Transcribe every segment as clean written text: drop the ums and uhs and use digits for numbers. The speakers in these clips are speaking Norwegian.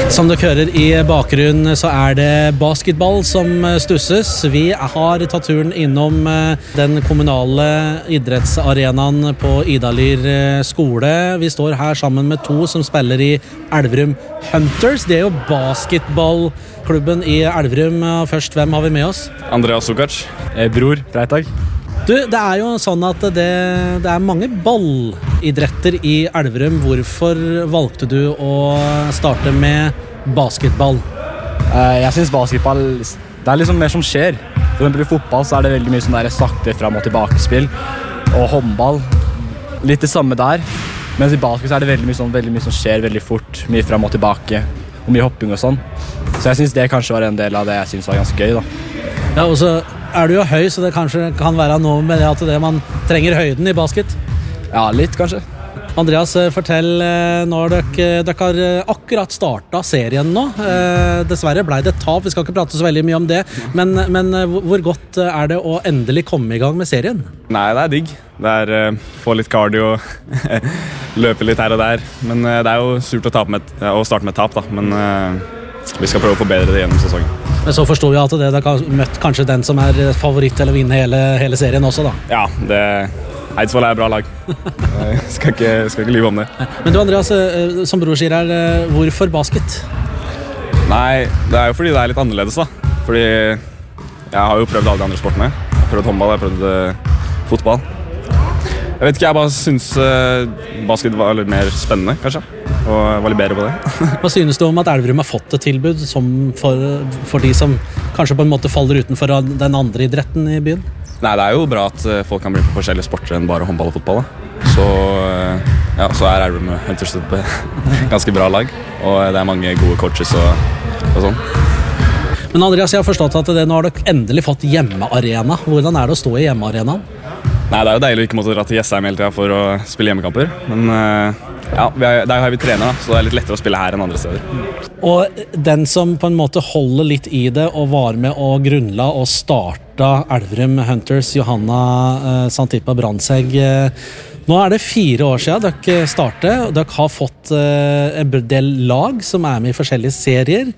Som dere hører i bakgrunnen så det basketball som stusses. Vi har tatt turen innom den kommunale idrettsarenaen på Idalir skole. Vi står her sammen med to som spiller i Elverum Hunters. Det jo basketballklubben i Elverum. Først, hvem har vi med oss? Andreas Sukac. Bror, Freitag. Du, det jo sånn at det mange ballidretter i Elverum. Hvorfor valgte du å starte med basketball? Jeg synes basketball, det liksom mer som skjer. For eksempel i fotball så det veldig mye sånn der sakte frem og tilbakespill. Og håndball, litt det samme der. Mens i basket så det veldig mye som skjer veldig fort. Mye frem og tilbake, og mye hopping og sånn. Så jeg synes det kanskje var en del av det jeg synes var ganske gøy da. Ja, og så du jo høy, så det kanskje kan være noe med det at man trenger høyden i basket. Ja, litt kanskje. Andreas, fortell, når dere har akkurat startet serien nå. Dessverre ble det tap, vi skal ikke prate så veldig mye om det. Men hvor godt det å endelig komme i gang med serien? Nei, det digg. Det få litt cardio, løpe litt her og der. Men det jo surt å starte med et tap, da. Men vi skal prøve å forbedre det gjennom sesongen. Men så forstår jeg at dere har møtt kanskje den som favoritt til å vinne hele serien også, da. Ja, Eidsvoll bra lag. Jeg skal ikke lyve om det. Men du, Andreas, som bror sier her, hvorfor basket? Nei, det jo fordi det litt annerledes, da. Fordi jeg har jo prøvd alle de andre sportene. Jeg har prøvd håndball, jeg har prøvd fotball. Jeg vet ikke, jeg bare synes basket var litt mer spennende, kanskje. Og jeg var litt bedre på det. Hva synes du om at Elverum har fått et tilbud for de som kanskje på en måte faller utenfor den andre idretten i byen? Nei, det jo bra at folk kan bli på forskjellige sporter enn bare håndball og fotball. Da. Så Elverum Hunters et ganske bra lag, og det mange gode coaches og sånn. Men Andreas, jeg har forstått at nå har dere endelig fått hjemmearena. Hvordan det å stå i hjemmearenaen? Nei, det jo deilig å ikke måtte dra til Jessheim hele tiden for å spille hjemmekamper. Men ja, der har vi trener, da, så det litt lettere å spille her enn andre steder. Og den som på en måte holder litt i det og var med å grunnla og starta Elverum Hunters, Johanna Santipa Brandsegg. Nå det 4 år siden dere startet, og dere har fått en del lag som med i forskjellige serier.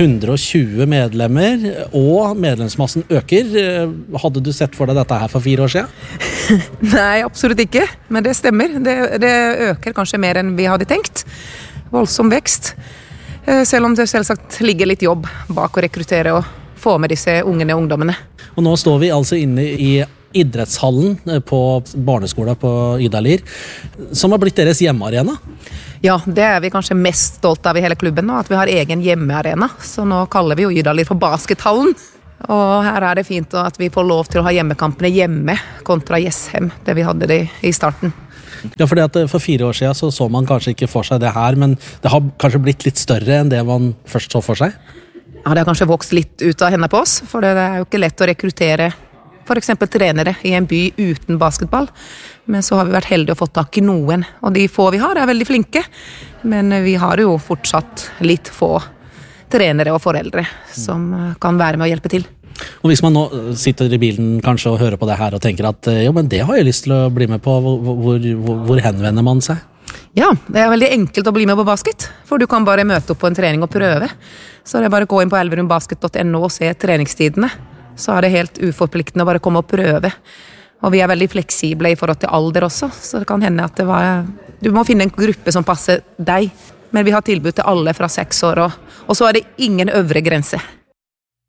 120 medlemmer, og medlemsmassen øker. Hadde du sett for deg dette her for 4 år siden? Nei, absolutt ikke, men det stemmer. Det øker kanskje mer enn vi hadde tenkt. Voldsom vekst. Selv om det selvsagt ligger litt jobb bak å rekruttere og få med disse ungene og ungdommene. Og nå står vi altså inne i idrettshallen på barneskolen på Idalir, som har blitt deres hjemmearena. Ja, det vi kanskje mest stolt av i hele klubben nå, at vi har egen hjemmearena. Så nå kaller vi jo Idalir for baskethallen. Og her det fint at vi får lov til å ha hjemmekampene hjemme kontra Jessheim, det vi hadde det i starten. Ja, fordi at for 4 år siden så man kanskje ikke for seg det her, men det har kanskje blitt litt større enn det man først så for seg? Ja, det har kanskje vokst litt ut av hendene på oss, for det jo ikke lett å rekruttere for eksempel trenere i en by uten basketball. Men så har vi vært heldige å få tak i noen, og de få vi har veldig flinke. Men vi har jo fortsatt litt få trenere og foreldre som kan være med å hjelpe til. Og hvis man nå sitter i bilen kanskje og hører på det her og tenker at jo, men det har jeg lyst til å bli med på, hvor henvender man seg? Ja, det veldig enkelt å bli med på basket, for du kan bare møte opp på en trening og prøve. Så det bare å gå inn på elverumbasket.no og se treningstidene. Så det helt uforpliktende å bare komme og prøve. Og vi veldig fleksible i forhold til alder også, så det kan hende at du må finne en gruppe som passer deg. Men vi har tilbud til alle fra 6 år, og så det ingen øvre grense.